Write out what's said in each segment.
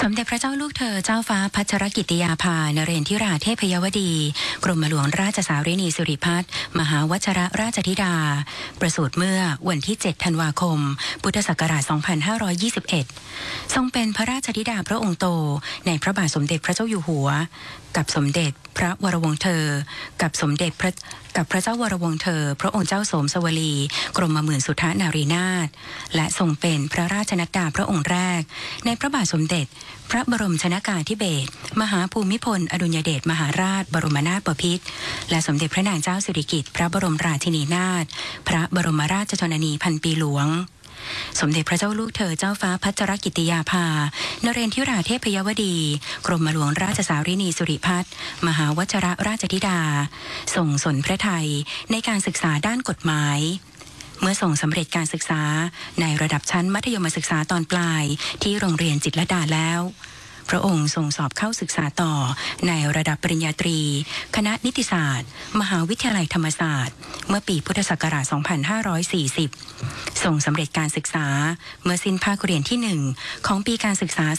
สมเด็จพระเจ้าลูกเธอเจ้าฟ้าพัชรกิติยาภานเรนทิราเทพยวดีกรมหลวงราชสารินีสิริพัฒน์มหาวชรราชธิดาประสูติเมื่อวันที่ 7 ธันวาคม พุทธศักราช 2521 ทรงเป็นพระราชธิดาพระองค์โตในพระบาทสมเด็จพระเจ้าอยู่หัวกับสมเด็จพระวรวงศ์เธอกับพระเจ้าวรวงศ์เธอพระองค์เจ้าโสมสวลีกรมหมื่นสุทธนารีนาถและทรงเป็นพระราชนัดดาพระองค์แรกในพระบาทสมเด็จพระบรมชนกาธิเบศรมหาภูมิพลอดุลยเดชมหาราชบรมนาถบพิตรและสมเด็จพระนางเจ้าสิริกิติ์พระบรมราชินีนาถพระบรมราชชนนีพันปีหลวงสมเด็จพระเจ้าลูกเธอเจ้าฟ้าพัชรกิติยาภานเรนทิราเทพยวดีกรมหลวงราชสารินีสิริพัฒน์มหาวชรราชธิดาทรงสนพระทัยในการศึกษาด้านกฎหมายเมื่อทรงสำเร็จการศึกษาในระดับชั้นมัธยมศึกษาตอนปลายที่โรงเรียนจิตรลดาแล้วพระองค์ทรงสอบเข้าศึกษาต่อในระดับปริญญาตรีคณะนิติศาสตร์มหาวิทยาลัยธรรมศาสตร์เมื่อปีพุทธศักราช 2540 ทรงสำเร็จการศึกษาเมื่อสิ้นภาคเรียนที่ 1 ของปีการศึกษา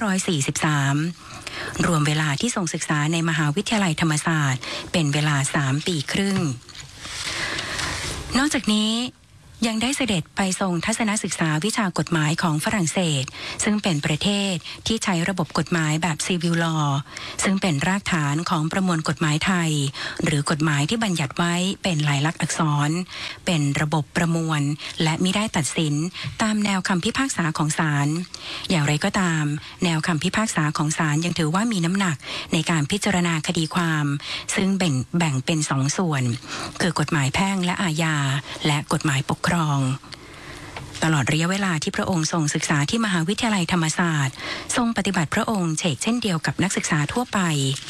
2543 รวมเวลาที่ทรงศึกษาในมหาวิทยาลัยธรรมศาสตร์เป็นเวลา 3 ปีครึ่งนอกจากนี้ยังได้เสด็จไปทรงทัศนศึกษาวิชากฎหมายของฝรั่งเศสซึ่งเป็นประเทศที่ใช้ระบบกฎหมายแบบซีวิลลอซึ่งเป็นรากฐานของประมวลกฎหมายไทยหรือกฎหมายที่บัญญัติไว้เป็นลายลักษณ์อักษรเป็นระบบประมวลและมิได้ตัดสินตามแนวคำพิพากษาของศาลอย่างไรก็ตามแนวคำพิพากษาของศาลยังถือว่ามีน้ำหนักในการพิจารณาคดีความซึ่งแบ่งเป็น2 ส่วนคือกฎหมายแพ่งและอาญาและกฎหมายปกครองตลอดระยะเวลาที่พระองค์ทรงศึกษาที่มหาวิทยาลัยธรรมศาสตร์ทรงปฏิบัติพระองค์เช่นเดียวกับนักศึกษาทั่วไป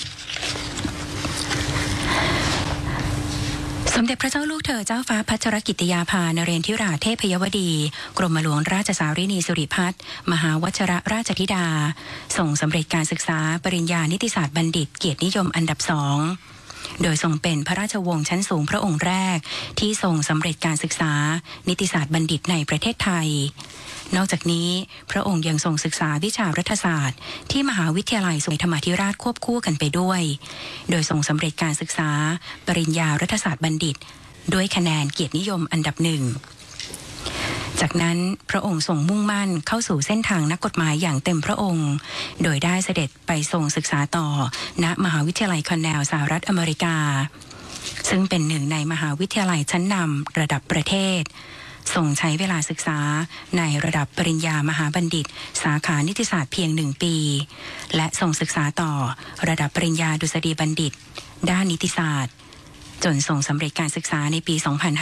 สมเด็จพระเจ้าลูกเธอเจ้าฟ้าพัชรกิติยาภานเรนทิราเทพยวดีกรมหลวงราชสารินีสิริพัฒน์มหาวชรราชธิดาทรงสำเร็จการศึกษาปริญญานิติศาสตร์บัณฑิตเกียรตินิยมอันดับ 2โดยทรงเป็นพระราชวงศ์ชั้นสูงพระองค์แรกที่ทรงสำเร็จการศึกษานิติศาสตร์บัณฑิตในประเทศไทยนอกจากนี้พระองค์ยังทรงศึกษาวิชารัฐศาสตร์ที่มหาวิทยาลัยสมเด็จธรรมาธิราชควบคู่กันไปด้วยโดยทรงสำเร็จการศึกษาปริญญารัฐศาสตร์บัณฑิตด้วยคะแนนเกียรตินิยมอันดับ 1จากนั้นพระองค์ทรงมุ่งมั่นเข้าสู่เส้นทางนักกฎหมายอย่างเต็มพระองค์โดยได้เสด็จไปทรงศึกษาต่อณมหาวิทยาลัยคอนเนลสหรัฐอเมริกาซึ่งเป็นหนึ่งในมหาวิทยาลัยชั้นนำระดับประเทศทรงใช้เวลาศึกษาในระดับปริญญามหาบัณฑิตสาขานิติศาสตร์เพียง1 ปีและทรงศึกษาต่อระดับปริญญาดุษฎีบัณฑิตด้านนิติศาสตร์จนทรงสำเร็จการศึกษาในปี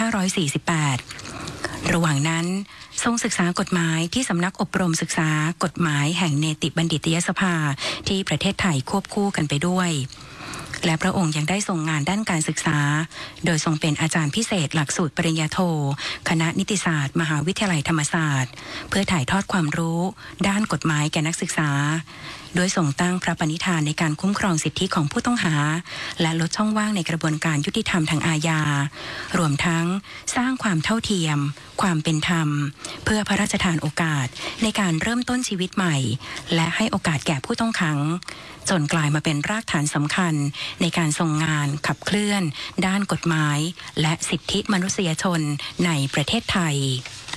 2548 ระหว่างนั้นทรงศึกษากฎหมายที่สำนักอบรมศึกษากฎหมายแห่งเนติบัณฑิตยสภาที่ประเทศไทยควบคู่กันไปด้วยและพระองค์ยังได้ทรงงานด้านการศึกษาโดยทรงเป็นอาจารย์พิเศษหลักสูตรปริญญาโทคณะนิติศาสตร์มหาวิทยาลัยธรรมศาสตร์เพื่อถ่ายทอดความรู้ด้านกฎหมายแก่นักศึกษาโดยทรงตั้งพระปณิธานในการคุ้มครองสิทธิของผู้ต้องหาและลดช่องว่างในกระบวนการยุติธรรมทางอาญารวมทั้งสร้างความเท่าเทียมความเป็นธรรมเพื่อพระราชทานโอกาสในการเริ่มต้นชีวิตใหม่และให้โอกาสแก่ผู้ต้องขังจนกลายมาเป็นรากฐานสำคัญในการทรงงานขับเคลื่อนด้านกฎหมายและสิทธิมนุษยชนในประเทศไทย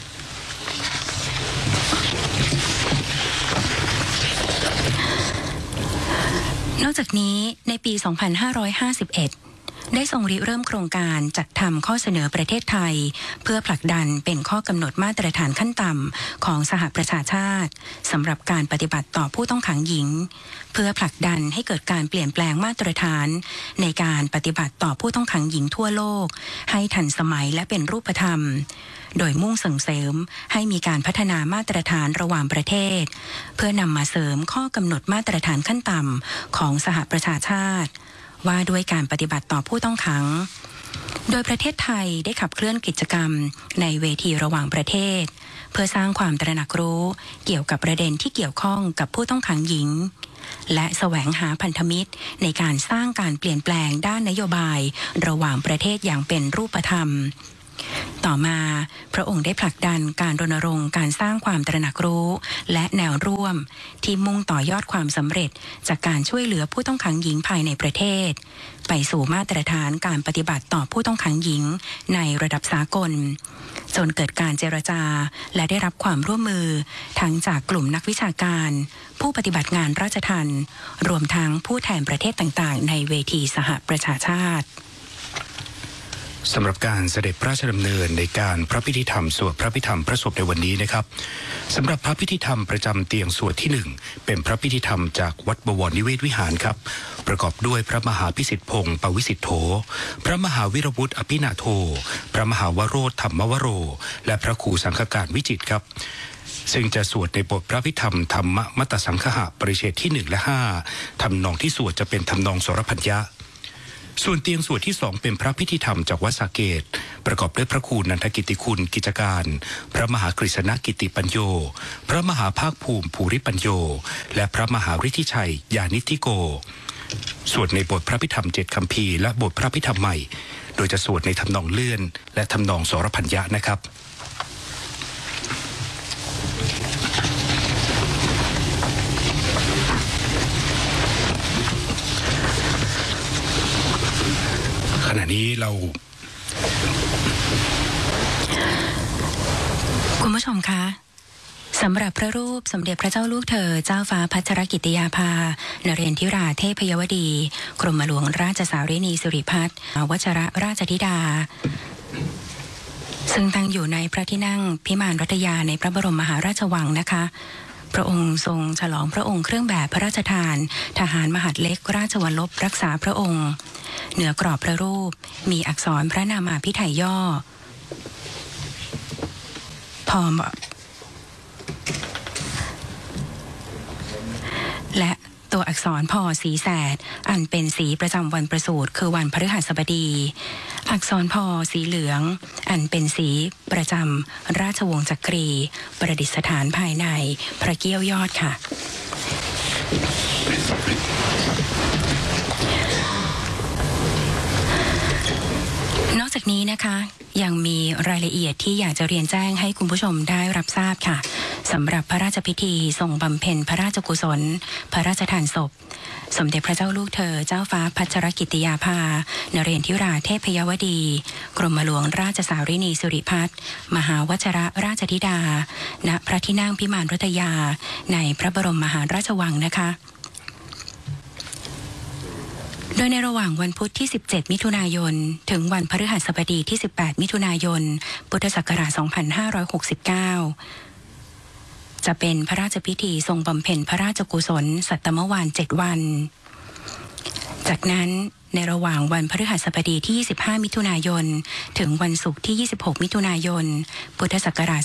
นอกจากนี้ในปี 2551 ได้ทรงริเริ่มโครงการจัดทำข้อเสนอประเทศไทยเพื่อผลักดันเป็นข้อกำหนดมาตรฐานขั้นต่ำของสหประชาชาติสำหรับการปฏิบัติต่อผู้ต้องขังหญิงเพื่อผลักดันให้เกิดการเปลี่ยนแปลงมาตรฐานในการปฏิบัติต่อผู้ต้องขังหญิงทั่วโลกให้ทันสมัยและเป็นรูปธรรมโดยมุ่งส่งเสริมให้มีการพัฒนามาตรฐานระหว่างประเทศเพื่อนำมาเสริมข้อกำหนดมาตรฐานขั้นต่ำของสหประชาชาติว่าด้วยการปฏิบัติต่อผู้ต้องขังโดยประเทศไทยได้ขับเคลื่อนกิจกรรมในเวทีระหว่างประเทศเพื่อสร้างความตระหนักรู้เกี่ยวกับประเด็นที่เกี่ยวข้องกับผู้ต้องขังหญิงและแสวงหาพันธมิตรในการสร้างการเปลี่ยนแปลงด้านนโยบายระหว่างประเทศอย่างเป็นรูปธรรมต่อมาพระองค์ได้ผลักดันการรณรงค์การสร้างความตระหนักรู้และแนวร่วมที่มุ่งต่อยอดความสำเร็จจากการช่วยเหลือผู้ต้องขังหญิงภายในประเทศไปสู่มาตรฐานการปฏิบัติต่อผู้ต้องขังหญิงในระดับสากลจนเกิดการเจรจาและได้รับความร่วมมือทั้งจากกลุ่มนักวิชาการผู้ปฏิบัติงานราชทัณฑ์รวมทั้งผู้แทนประเทศต่างๆในเวทีสหประชาชาติสำหรับการเสด็จพระราชดำเนินในการพระพิธีธรรมสวดพระพิธรรมพระศพในวันนี้นะครับสำหรับพระพิธีธรรมประจำเตียงสวดที่1เป็นพระพิธีธรรมจากวัดบวรนิเวศวิหารครับประกอบด้วยพระมหาพิสิทธิพงศ์ปวิสิทธโธพระมหาวิรวุฒิอภินาโทพระมหาวโรธธรรมวโรและพระครูสังฆการวิจิตรครับซึ่งจะสวดในบทพระพิธรรมธรรมมัตตสังคหะปริเฉดที่1และ5ทำนองที่สวดจะเป็นทำนองสรพัญญะส่วนเตียงสวดที่2เป็นพระพิธีธรรมจากวัดสาเกตประกอบด้วยพระครูนันทกิติคุณกิจการพระมหากฤษณกิติปัญโยพระมหาภาคภูมิภูริปัญโยและพระมหาฤทธิชัยญาณิธิโกสวดในบทพระพิธรรม7คัมภีร์และบทพระพิธรรมใหม่โดยจะสวดในทำนองเลื่อนและทำนองสรพัญญะนะครับขณะนี้เราคุณผู้ชมคะสำหรับพระรูปสมเด็จพระเจ้าลูกเธอเจ้าฟ้าพัชรกิติยาภานเรนทิราเทพยวดีกรมหลวงราชสารินีสิริพัฒน์วชรราชธิดาซึ่งตั้งอยู่ในพระที่นั่งพิมานรัตยาในพระบรมมหาราชวังนะคะพระองค์ทรงฉลองพระองค์เครื่องแบบพระราชทานทหารมหาดเล็กราชวัลลบรักษาพระองค์เหนือกรอบพระรูปมีอักษรพระนามาภิไธยย่อพอและตัวอักษรพอสีแสดอันเป็นสีประจำวันประสูติคือวันพฤหัสบดีอักษรพอสีเหลืองอันเป็นสีประจำราชวงศ์จักรีประดิษฐานภายในพระเกี้ยวยอดค่ะนอกจากนี้นะคะยังมีรายละเอียดที่อยากจะเรียนแจ้งให้คุณผู้ชมได้รับทราบค่ะสำหรับพระราชพิธีทรงบำเพ็ญพระราชกุศลพระราชทานศพสมเด็จพระเจ้าลูกเธอเจ้าฟ้าพัชรกิติยาภานเรนทิราเทพยวดีกรมหลวงราชสารินีสิริพัฒน์มหาวชรราชธิดาณพระที่นั่งพิมานรัตยาในพระบรมมหาราชวังนะคะโดยในระหว่างวันพุธที่17มิถุนายนถึงวันพฤหัสบดีที่18มิถุนายนพุทธศักราช2569จะเป็นพระราชพิธีทรงบำเพ็ญพระราชกุศลสัตตมวาน7วันจากนั้นในระหว่างวันพฤหัสบดีที่25มิถุนายนถึงวันศุกร์ที่26มิถุนายนพุทธศักราช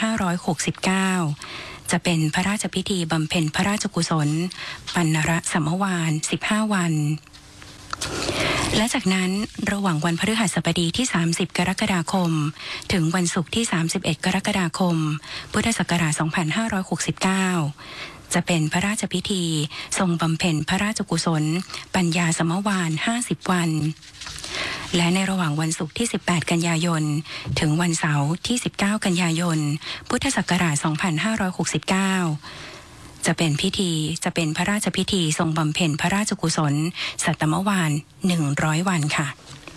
2569จะเป็นพระราชพิธีบำเพ็ญพระราชกุศลปัณณรสัมมวาน15วันและจากนั้นระหว่างวันพฤหัสบดีที่30กรกฎาคมถึงวันศุกร์ที่31กรกฎาคมพุทธศักราช2569จะเป็นพระราชพิธีทรงบำเพ็ญพระราชกุศลปัญญาสมวาน50วันและในระหว่างวันศุกร์ที่18กันยายนถึงวันเสาร์ที่19กันยายนพุทธศักราช2569จะเป็นพระราชพิธีทรงบำเพ็ญพระราชกุศลสัตตมวาน100วันค่ะ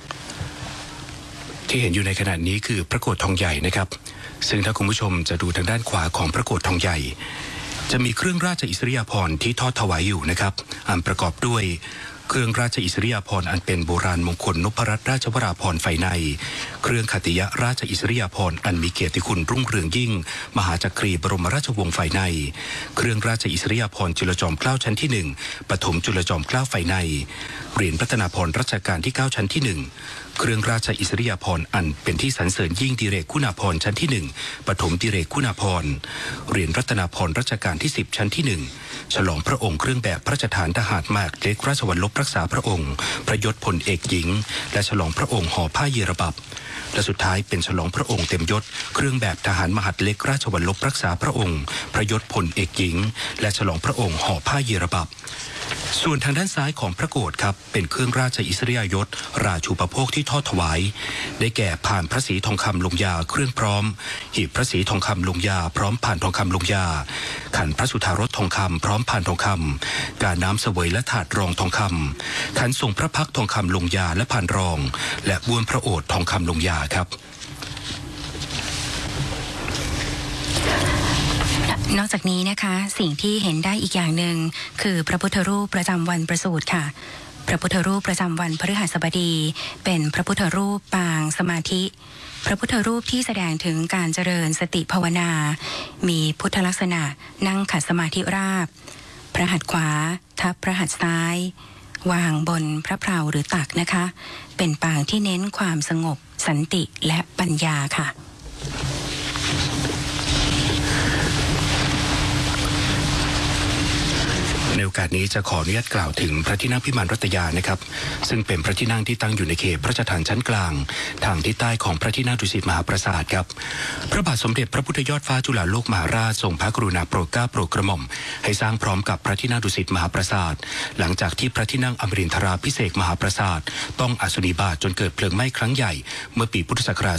ที่เห็นอยู่ในขณะนี้คือพระโกฐทองใหญ่นะครับซึ่งถ้าคุณผู้ชมจะดูทางด้านขวาของพระโกฐทองใหญ่จะมีเครื่องราชอิสริยาภรณ์ที่ทอดถวายอยู่นะครับอันประกอบด้วยเครื่องราชอิสริยาภรณ์อันเป็นโบราณมงคลนพรัตนราชวราภรณ์ไฟในเครื่องขัตติยราชอิสริยาภรณ์อันมีเกียรติคุณรุ่งเรืองยิ่งมหาจักรีบรมราชวงศ์ไฟในเครื่องราชอิสริยาภรณ์จุลจอมเกล้าชั้นที่1ปฐมจุลจอมเกล้าไฟในเหรียญรัตนาภรณ์รัชกาลที่9ชั้นที่1เครื่องราชอิสริยาภรณ์อันเป็นที่สรรเสริญยิ่งดิเรกคุณาภรณ์ชั้นที่1ปฐมดิเรกคุณาภรณ์เหรียญรัตนาภรณ์รัชกาลที่10ชั้นที่1ฉลองพระองค์เครื่องแบบพระราชทานทหารมากเล็กราชวัลลบรักษาพระองค์พระยศพลเอกหญิงและฉลองพระองค์ห่อผ้าเยรบับและสุดท้ายเป็นฉลองพระองค์เต็มยศเครื่องแบบทหารมหาดเล็กราชวัลลบรักษาพระองค์พระยศพลเอกหญิงและฉลองพระองค์ห่อผ้าเยรบับส่วนทางด้านซ้ายของพระโกฐครับเป็นเครื่องราชอิสริยยศราชูปโภคที่ทอดถวายได้แก่ผ่านพระศรีทองคำลงยาเครื่องพร้อมหีบพระศรีทองคำลงยาพร้อมผ่านทองคำลงยาขันพระสุธารสทองคำพร้อมผ่านทองคำการน้ำเสวยและถาดรองทองคำขันทรงพระพักทองคำลงยาและผ่านรองและบ้วนพระโอษฐ์ทองคำลงยาครับนอกจากนี้นะคะสิ่งที่เห็นได้อีกอย่างหนึ่งคือพระพุทธรูปประจำวันประสูติค่ะพระพุทธรูปประจำวันพฤหัสบดีเป็นพระพุทธรูปปางสมาธิพระพุทธรูปที่แสดงถึงการเจริญสติภาวนามีพุทธลักษณะนั่งขัดสมาธิราบพระหัตถ์ขวาทับพระหัตถ์ซ้ายวางบนพระเพลาหรือตักนะคะเป็นปางที่เน้นความสงบสันติและปัญญาค่ะในโอกาสนี้จะขออนุญาตกล่าวถึงพระที่นั่งพิมานรัตยานะครับซึ่งเป็นพระที่นั่งที่ตั้งอยู่ในเขตพระราชฐานชั้นกลางทางทิศใต้ของพระที่นั่งดุสิตมหาปราสาทครับพระบาทสมเด็จพระพุทธยอดฟ้าจุฬาโลกมหาราชทรงพระกรุณาโปรดเกล้าโปรดกระหม่อมให้สร้างพร้อมกับพระที่นั่งดุสิตมหาปราสาทหลังจากที่พระที่นั่งอมรินทราภิเษกมหาปราสาทต้องอสุนิบาตจนเกิดเพลิงไหม้ครั้งใหญ่เมื่อปีพุทธศักราช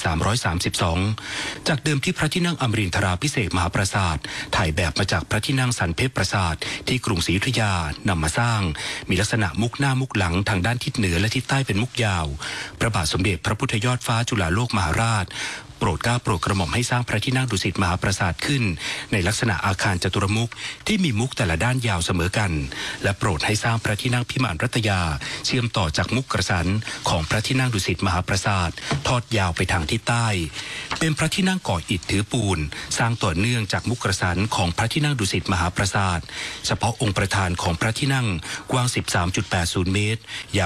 2332 จากเดิมที่พระที่นั่งอมรินทราภิเษกมหาปราสาทถ่ายแบบมาจากพระที่นั่งสันเพชรปราสาทที่กรุงศรีอยุธยานำมาสร้างมีลักษณะมุกหน้ามุกหลังทางด้านทิศเหนือและทิศใต้เป็นมุกยาวพระบาทสมเด็จพระพุทธยอดฟ้าจุฬาโลกมหาราชโปรดเกล้าโปรดกระหม่อมให้สร้างพระที่นั่งดุสิตมหาปราสาทขึ้นในลักษณะอาคารจตุรมุขที่มีมุกแต่ละด้านยาวเสมอกันและโปรดให้สร้างพระที่นั่งพิมานรัตยาเชื่อมต่อจากมุกกระสันของพระที่นั่งดุสิตมหาปราสาททอดยาวไปทางทิศใต้เป็นพระที่นั่งก่ออิฐถือปูนสร้างต่อเนื่องจากมุกกระสันของพระที่นั่งดุสิตมหาปราสาทเฉพาะองค์ประธานของพระที่นั่งกว้าง 13.80 เมตรยาว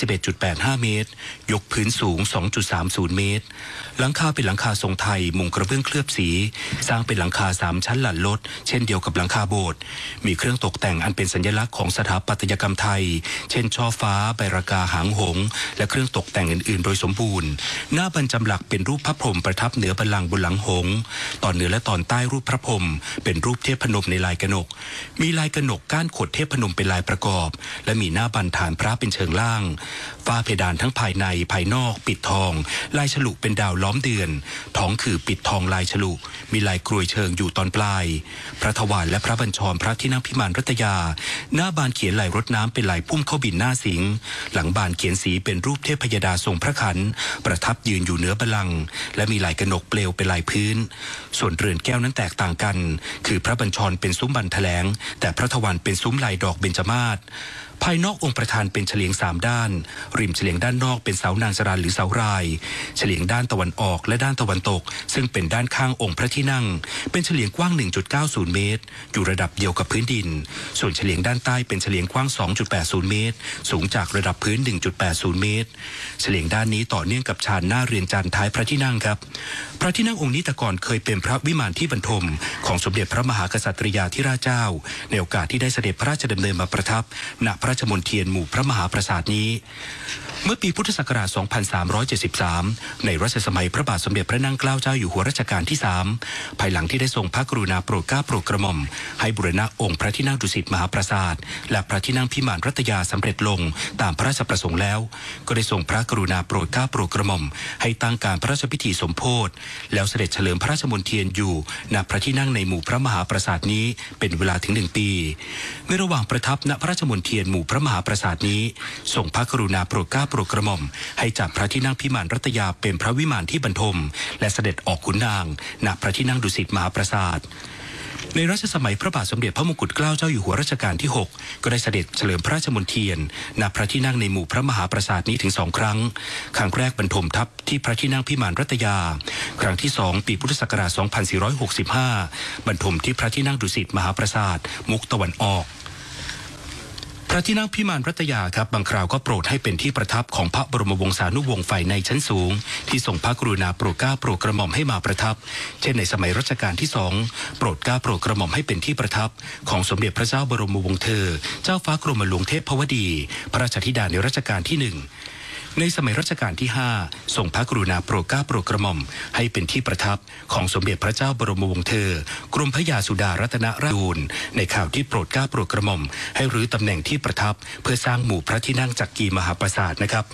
31.85 เมตรยกพื้นสูง 2.30 เมตรหลังคาเป็นหลังคาทรงไทยมุงกระเบื้องเคลือบสีสร้างเป็นหลังคา3ชั้นหลั่นลดเช่นเดียวกับหลังคาโบสถ์มีเครื่องตกแต่งอันเป็นสัญลักษณ์ของสถาปัตยกรรมไทยเช่นช่อฟ้าใบรากาหางหงส์และเครื่องตกแต่งอื่นๆโดยสมบูรณ์หน้าบรรจำหลักเป็นรูปพระพรหมประทับเหนือบัลลังก์บนหลังหงส์ตอนเหนือและตอนใต้รูปพระพรหมเป็นรูปเทพพนมในลายกนกมีลายกนกก้านขดเทพพนมเป็นลายประกอบและมีหน้าบันฐานพระเป็นเชิงล่างฝ้าเพดานทั้งภายในภายนอกปิดทองลายฉลุเป็นดาวล้อมเดือนท้องคือปิดทองลายฉลุมีลายกรวยเชิงอยู่ตอนปลายพระถวายและพระบัญชรพระที่นั่งพิมานรัตยาหน้าบานเขียนลายรถน้ำเป็นลายพุ่มเข้าบินหน้าสิงหลังบานเขียนสีเป็นรูปเทพพยดาทรงพระขันประทับยืนอยู่เหนือบัลลังก์และมีลายกนกเปลวเป็นลายพื้นส่วนเรือนแก้วนั้นแตกต่างกันคือพระบัญชรเป็นซุ้มบันแถลงแต่พระถวายเป็นซุ้มลายดอกเบญจมาศภายนอกองค์ประธานเป็นเฉลียง3ด้านริมเฉลียงด้านนอกเป็นเสานางสรานหรือเสารายเฉลียงด้านตะวันออกและด้านตะวันตกซึ่งเป็นด้านข้างองค์พระที่นั่งเป็นเฉลียงกว้าง 1.90 เมตรอยู่ระดับเดียวกับพื้นดินส่วนเฉลียงด้านใต้เป็นเฉลียงกว้าง 2.80 เมตรสูงจากระดับพื้น 1.80 เมตรเฉลียงด้านนี้ต่อเนื่องกับชานหน้าเรือนจันทร์ท้ายพระที่นั่งครับพระที่นั่งองค์นี้แต่ก่อนเคยเป็นพระวิมานที่บรรทมของสมเด็จพระมหากษัตริยาธิราชเจ้าในโอกาสที่ได้เสด็จพระราชดำเนินมาประทับณพระราชมณฑีหมู่พระมหาปราสาทนี้เมื่อปีพุทธศักราช 2373 ในรัชสมัยพระบาทสมเด็จพระนั่งเกล้าเจ้าอยู่หัวรัชกาลที่ 3ภายหลังที่ได้ทรงพระกรุณาโปรดเกล้าโปรดกระหม่อมให้บูรณะองค์พระที่นั่งดุสิตมหาปราสาทและพระที่นั่งพิมานรัตยาสำเร็จลงตามพระราชประสงค์แล้วก็ได้ทรงพระกรุณาโปรดเกล้าโปรดกระหม่อมให้ตั้งการพระราชพิธีสมโภชแล้วเสด็จเฉลิมพระราชมณฑีอยู่ณพระที่นั่งในหมู่พระมหาปราสาทนี้เป็นเวลาถึง1 ปีในระหว่างประทับณพระราชมณฑีหมู่พระมหาปราสาทนี้ทรงพระกรุณาโปรดเกล้าโปรดกระหม่อมให้จัดพระที่นั่งพิมานรัตยาเป็นพระวิมานที่บรรทมและเสด็จออกขุนนางณพระที่นั่งดุสิตมหาปราสาทในรัชสมัยพระบาทสมเด็จพระมงกุฎเกล้าเจ้าอยู่หัวรัชกาลที่ 6ก็ได้เสด็จเฉลิมพระราชมณฑีณพระที่นั่งในหมู่พระมหาปราสาทนี้ถึง2 ครั้งครั้งแรกบรรทมทัพที่พระที่นั่งพิมานรัตยาครั้งที่2ปีพุทธศักราช 2465บรรทมที่พระที่นั่งดุสิตมหาปราสาทมุกตะวันออกพระที่นั่งพิมานรัตยาครับบางคราวก็โปรดให้เป็นที่ประทับของพระบรมวงศานุวงศ์ฝ่ายในชั้นสูงที่ทรงพระกรุณาโปรดเกล้าโปรดกระหม่อมให้มาประทับเช่นในสมัยรัชกาลที่ 2โปรดเกล้าโปรดกระหม่อมให้เป็นที่ประทับของสมเด็จพระเจ้าบรมวงศ์เธอเจ้าฟ้ากรมหลวงเทพพวดีพระราชธิดาในรัชกาลที่ 1 ในสมัยรัชกาลที่5ทรงพระกรุณาโปรดเกล้าโปรดกระหม่อมให้เป็นที่ประทับของสมเด็จพระเจ้าบรมวงศ์เธอกรมพระยาสุดารัตนราชกุลในข่าวที่โปรดเกล้าโปรดกระหม่อมให้รื้อตำแหน่งที่ประทับเพื่อสร้างหมู่พระที่นั่งจักรีมหาปราสาทนะครับ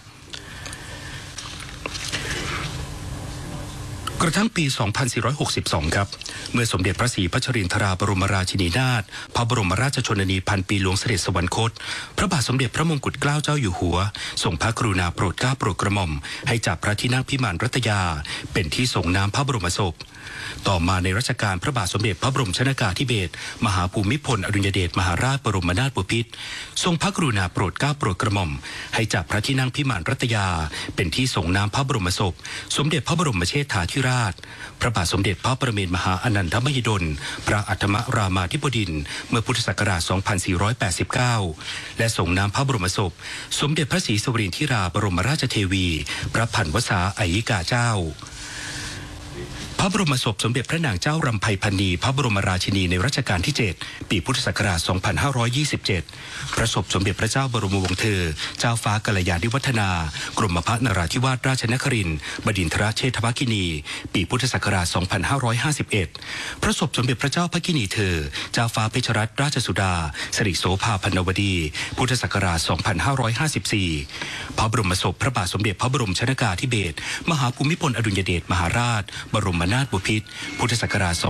กระทั่งปี 2462 ครับเมื่อสมเด็จพระศรีพัชรินทราบรมราชินีนาถพระบรมราชชนนีพันปีหลวงเสด็จสวรรคตพระบาทสมเด็จพระมงกุฎเกล้าเจ้าอยู่หัวทรงพระกรุณาโปรดเกล้าโปรดกระหม่อมให้จับพระที่นั่งพิมานรัตยาเป็นที่ส่งน้ำพระบรมศพต่อมาในรัชกาลพระบาทสมเด็จพระบรมชนกาธิเบศรมหาภูมิพลอดุลยเดชมหาราชบรมนาถบพิตรทรงพระกรุณาโปรดเกล้าโปรดกระหม่อมให้จับพระที่นั่งพิมานรัตยาเป็นที่ส่งน้ำพระบรมศพสมเด็จพระบรมเชษฐาธิราชพระบาทสมเด็จพระประเมนมหาอนันทมหิดลพระอัฏฐมรามาธิบดินทร์เมื่อพุทธศักราช 2489 และส่งน้ำพระบรมศพสมเด็จพระศรีสวรินทร์ธิราบรมราชเทวีพระพันวษาอัยกาเจ้าพระบรมศพสมเด็จพระนางเจ้ารำไพพรรณีพระบรมราชินีในรัชกาลที่ 7 ปีพุทธศักราช 2527 พระศพสมเด็จพระเจ้าบรมวงศ์เธอเจ้าฟ้ากัลยาณิวัฒนากรมพระนราธิวาสราชนครินทร์บดินทรเชษฐภคินีปีพุทธศักราช 2551 พระศพสมเด็จพระเจ้าภคินีเธอเจ้าฟ้าเพชรรัตนราชสุดาสิริโสภาพันวดีพุทธศักราช 2554 พระบรมศพพระบาทสมเด็จพระบรมชนกาธิเบศรมหาภูมิพลอดุลยเดชมหาราชบรมนาถบพิตรพุทธศักราช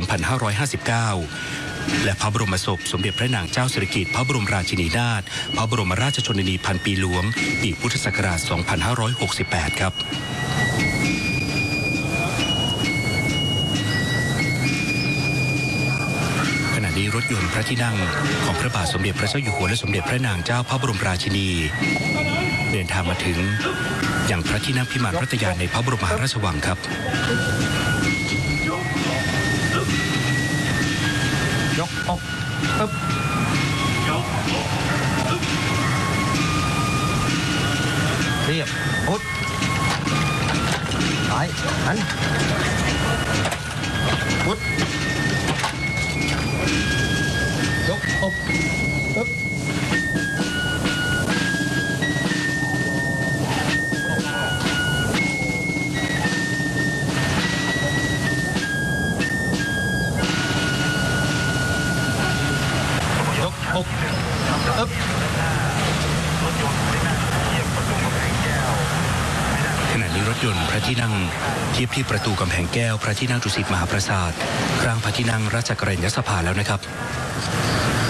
2559 และพระบรมศพสมเด็จพระนางเจ้าสิริกิติ์พระบรมราชินีนาถพระบรมราชชนนีพันปีหลวงปีพุทธศักราช 2568 ครับขณะนี้รถยนต์พระที่นั่งของพระบาทสมเด็จพระเจ้าอยู่หัวและสมเด็จพระนางเจ้าพระบรมราชินีเดินทางมาถึงอย่างพระที่นั่งพิมานรัตยาในพระบรมมหาราชวังครับยกอกปึ๊บเรียบพุทธไปหันพุทธยกอกปึ๊บอกอึ๊บขณะนี้รถยนต์พระที่นั่งเทียบที่ประตูกำแพงแก้วพระที่นั่งดุสิตมหาปราสาทข้างพระที่นั่งราชกรณียสภาแล้วนะครับ